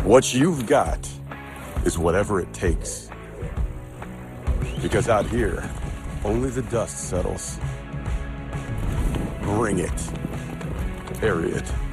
What you've got is whatever it takes. Because out here, only the dust settles. Bring it. Period.